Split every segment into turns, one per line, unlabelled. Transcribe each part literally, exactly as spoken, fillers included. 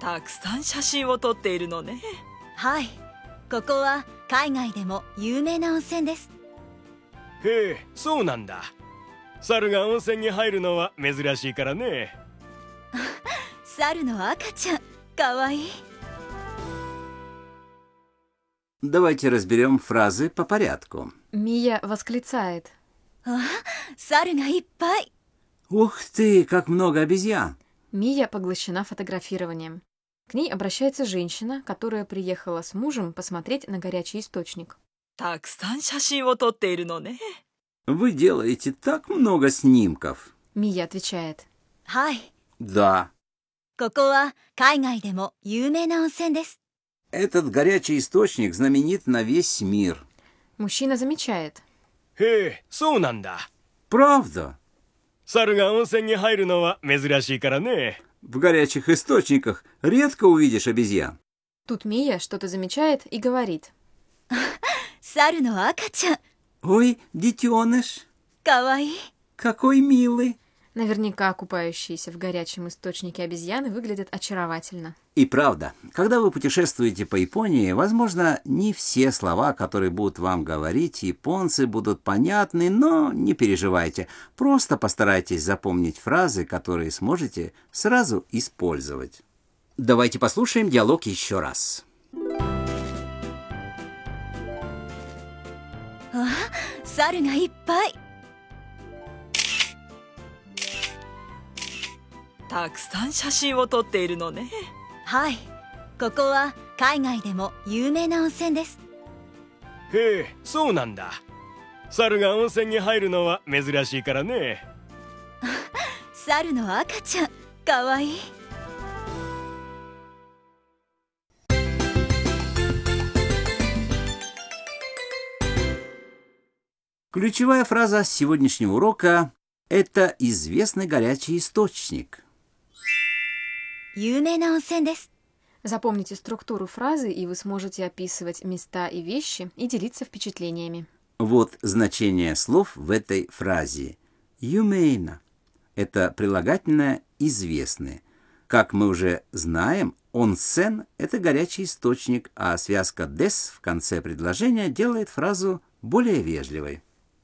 たくさん写真を撮っているのね。
はい、ここは海外でも有名な温泉です。
へえ、そうなんだ。猿が温泉に入るのは珍しいからね。
猿の赤ちゃん、かわいい。
Давайте разберем фразы по порядку.
Мия восклицает.
あ、猿がいっぱい。
Ух ты, как много обезьян!
Мия поглощена фотографированием. К ней обращается женщина, которая приехала с мужем посмотреть на горячий источник.
たくさん写真を撮っているのね。
Вы делаете так много снимков.
Мия отвечает.
はい、
Да,
ここは海外でも有名な温泉です。
этот горячий источник знаменит на весь мир.
Мужчина замечает.
へえ、そうなんだ。
Правда?
猿が温泉に入るのは珍しいからね。
В горячих источниках редко увидишь обезьян.
Тут Мия что-то замечает и говорит.
猿の赤ちゃん、
Ой, детеныш,
かわいい。
какой милый.
Наверняка купающиеся в горячем источнике обезьяны выглядят очаровательно.
И правда, когда вы путешествуете по Японии, возможно, не все слова, которые будут вам говорить японцы, будут понятны, но не переживайте. Просто постарайтесь запомнить фразы, которые сможете сразу использовать. Давайте послушаем диалог еще раз.
あ、猿がいっぱい。
たくさん写真を撮っているのね。
はい、ここは海外でも有名な温泉です。
へえ、そうなんだ。猿が温泉に入るのは珍しいからね。
猿の赤ちゃん、かわいい。
Ключевая фраза сегодняшнего урока – это известный горячий источник.
有名な温泉です。
Запомните структуру фразы, и вы сможете описывать места и вещи и делиться впечатлениями.
Вот значение слов в этой фразе. Юмейна – это прилагательное «известный». Как мы уже знаем, онсен – это горячий источник, а связка «дес» в конце предложения делает фразу более вежливой.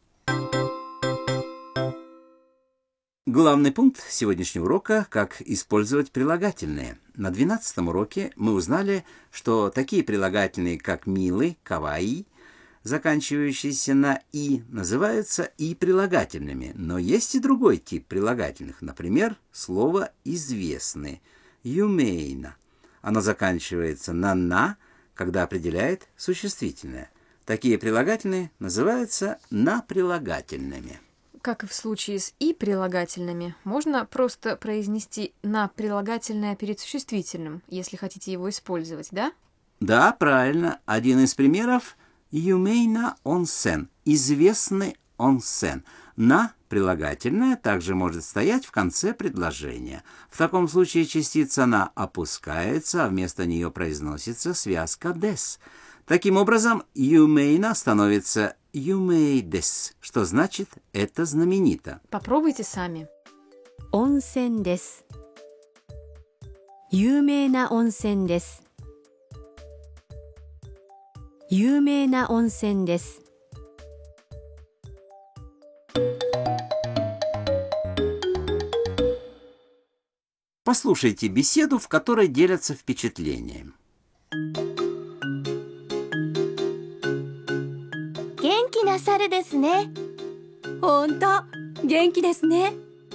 Главный пункт сегодняшнего урока – как использовать прилагательные. На двенадцатом уроке мы узнали, что такие прилагательные, как «милый», «каваи», заканчивающиеся на «и», называются и прилагательными. Но есть и другой тип прилагательных, например, слово «известный» – «юмейна». Оно заканчивается на «на», когда определяет существительное. Такие прилагательные называются наприлагательными.
Как и в случае с «и» прилагательными, можно просто произнести «на» прилагательное перед существительным, если хотите его использовать, да?
Да, правильно. Один из примеров – «юмейна онсен» – «известный онсен». «На» прилагательное также может стоять в конце предложения. В таком случае частица «на» опускается, а вместо нее произносится связка «дес». Таким образом, «юмейна» становится «юмейдес», что значит «это знаменито».
Попробуйте сами.
温泉です。有名な温泉です。有名な温泉です。
Послушайте беседу, в которой делятся впечатлением.
元気な猿ですね。ほんと、元気ですね。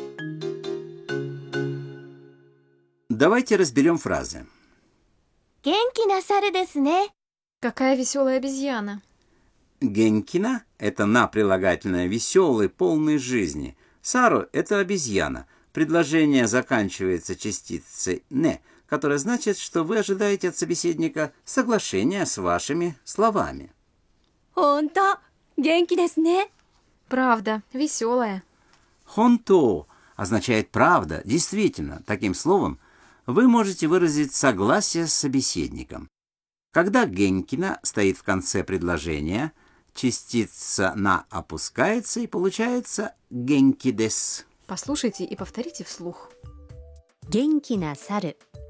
Давайте разберем фразы.
元気な猿ですね。
Какая веселая обезьяна.
Генкина – это на прилагательное «веселый», «полный жизни». Сару – это обезьяна. Предложение заканчивается частицей «не», которая значит, что вы ожидаете от собеседника соглашения с вашими словами.
ほんと、元気ですね。
Правда, веселая.
«Хонто» означает «правда», действительно. Таким словом вы можете выразить согласие с собеседником. Когда генкина стоит в конце предложения, частица «на» опускается и получается «генкидес».
Послушайте и повторите вслух.
元気な猿。